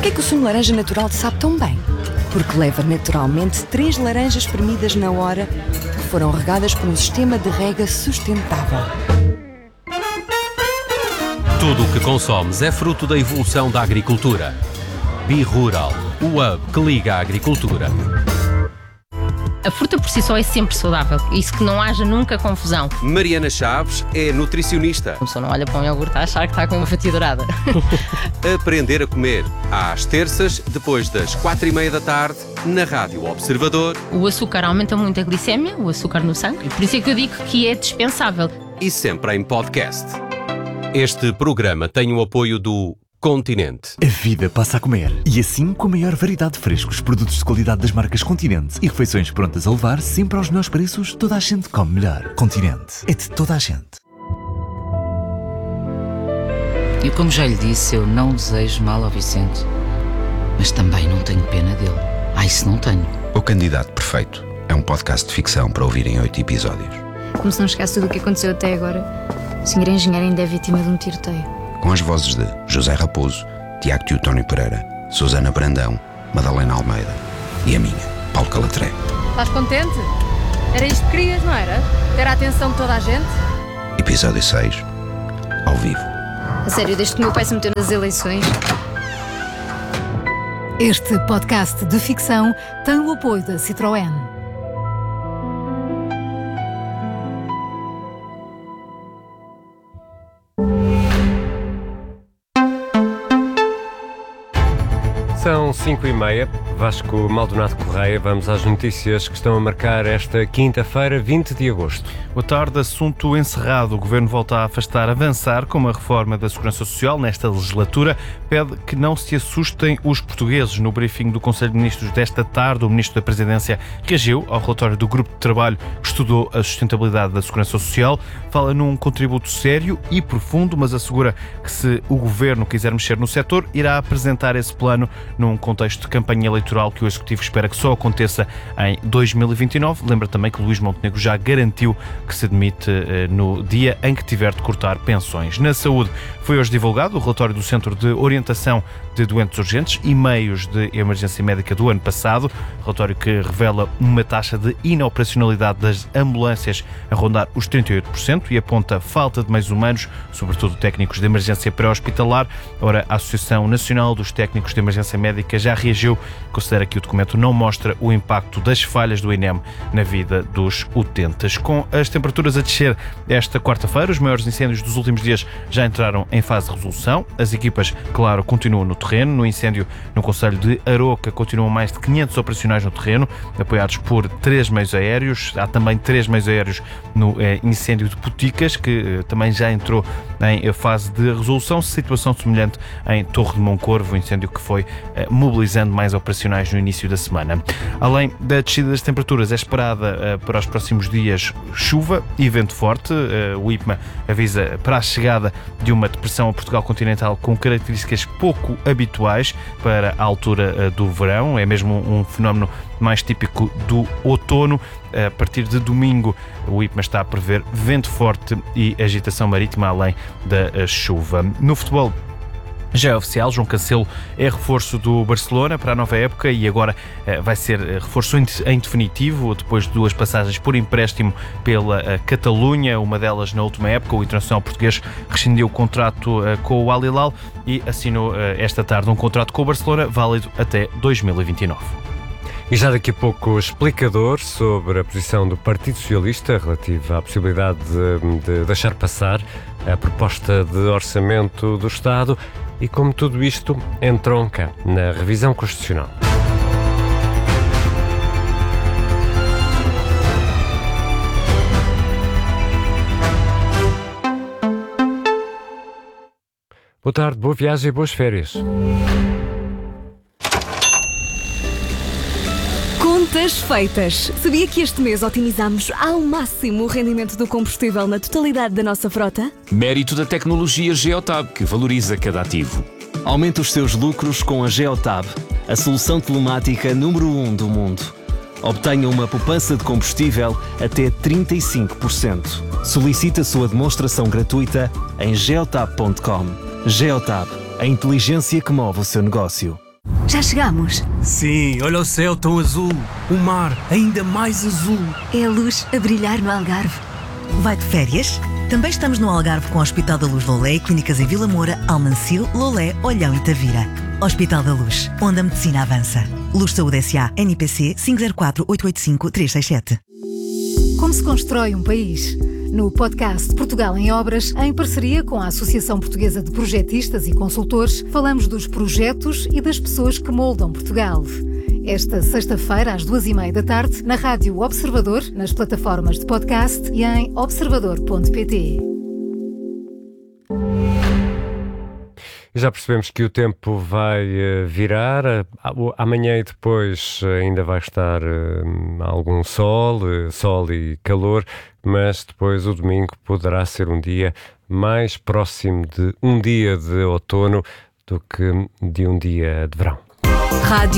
Porquê que o sumo de laranja natural te sabe tão bem? Porque leva naturalmente 3 laranjas espremidas na hora que foram regadas por um sistema de rega sustentável. Tudo o que consomes é fruto da evolução da agricultura. BeRural, o hub que liga a agricultura. A fruta por si só é sempre saudável, isso que não haja nunca confusão. Mariana Chaves é nutricionista. A pessoa não olha para um iogurte a achar que está com uma fatia dourada. Aprender a comer, às terças, depois das 4:30 da tarde, na Rádio Observador. O açúcar aumenta muito a glicémia, o açúcar no sangue, e por isso é que eu digo que é dispensável. E sempre em podcast. Este programa tem o apoio do Continente. A vida passa a comer. E assim, com a maior variedade de frescos, produtos de qualidade das marcas Continente e refeições prontas a levar, sempre aos melhores preços, toda a gente come melhor. Continente. É de toda a gente. E como já lhe disse, eu não desejo mal ao Vicente. Mas também não tenho pena dele. Isso não tenho. O Candidato Perfeito é um podcast de ficção para ouvir em 8 episódios. Como se não chegasse tudo o que aconteceu até agora, o senhor engenheiro ainda é vítima de um tiroteio. Com as vozes de José Raposo, Tiago Teotónio Pereira, Susana Brandão, Madalena Almeida e a minha, Paulo Calatré. Estás contente? Era isto que querias, não era? Ter a atenção de toda a gente? Episódio 6, ao vivo. A sério, desde que o meu pai se meteu nas eleições... Este podcast de ficção tem o apoio da Citroën. São 5:30, Vasco Maldonado Correia, vamos às notícias que estão a marcar esta quinta-feira, 20 de agosto. Boa tarde, assunto encerrado. O Governo volta a avançar com a reforma da Segurança Social nesta legislatura. Pede que não se assustem os portugueses. No briefing do Conselho de Ministros desta tarde, o Ministro da Presidência reagiu ao relatório do Grupo de Trabalho que estudou a sustentabilidade da Segurança Social. Fala num contributo sério e profundo, mas assegura que se o Governo quiser mexer no setor, irá apresentar esse plano num contexto de campanha eleitoral que o Executivo espera que só aconteça em 2029. Lembra também que Luís Montenegro já garantiu que se demite no dia em que tiver de cortar pensões. Na saúde, foi hoje divulgado o relatório do Centro de Orientação de Doentes Urgentes e Meios de Emergência Médica do ano passado, relatório que revela uma taxa de inoperacionalidade das ambulâncias a rondar os 38% e aponta falta de meios humanos, sobretudo técnicos de emergência pré-hospitalar. Ora, a Associação Nacional dos Técnicos de Emergência Médica já reagiu, considera que o documento não mostra o impacto das falhas do INEM na vida dos utentes. Com as temperaturas a descer esta quarta-feira, os maiores incêndios dos últimos dias já entraram em fase de resolução. As equipas, claro, continuam no terreno. No incêndio no concelho de Aroca continuam mais de 500 operacionais no terreno, apoiados por 3 meios aéreos. Há também 3 meios aéreos no incêndio de Puticas, que também já entrou em fase de resolução. Situação semelhante em Torre de Moncorvo, o incêndio que foi mobilizando mais operacionais no início da semana. Além da descida das temperaturas, é esperada para os próximos dias chuva e vento forte. O IPMA avisa para a chegada de uma depressão a Portugal continental com características pouco habituais para a altura do verão. É mesmo um fenómeno mais típico do outono. A partir de domingo, o IPMA está a prever vento forte e agitação marítima além da chuva. No futebol, já é oficial, João Cancelo é reforço do Barcelona para a nova época e agora vai ser reforço em definitivo, depois de 2 passagens por empréstimo pela Catalunha, uma delas na última época. O internacional português rescindiu o contrato com o Al Hilal e assinou esta tarde um contrato com o Barcelona válido até 2029. E já daqui a pouco o explicador sobre a posição do Partido Socialista relativa à possibilidade de deixar passar a proposta de orçamento do Estado e como tudo isto entronca na revisão constitucional. Boa tarde, boa viagem e boas férias. Contas feitas. Sabia que este mês otimizamos ao máximo o rendimento do combustível na totalidade da nossa frota? Mérito da tecnologia Geotab, que valoriza cada ativo. Aumente os seus lucros com a Geotab, a solução telemática número 1 do mundo. Obtenha uma poupança de combustível até 35%. Solicite a sua demonstração gratuita em geotab.com. Geotab, a inteligência que move o seu negócio. Já chegamos. Sim, olha o céu tão azul. O mar ainda mais azul. É a luz a brilhar no Algarve. Vai de férias? Também estamos no Algarve com o Hospital da Luz Lolé e clínicas em Vila Moura, Almancil, Lolé, Olhão e Tavira. Hospital da Luz, onde a medicina avança. Luz Saúde S.A. NPC 504-885-367. Como se constrói um país? No podcast Portugal em Obras, em parceria com a Associação Portuguesa de Projetistas e Consultores, falamos dos projetos e das pessoas que moldam Portugal. Esta sexta-feira, às 14h30, na Rádio Observador, nas plataformas de podcast e em observador.pt. Já percebemos que o tempo vai virar. Amanhã e depois ainda vai estar algum sol e calor, mas depois o domingo poderá ser um dia mais próximo de um dia de outono do que de um dia de verão. Rádio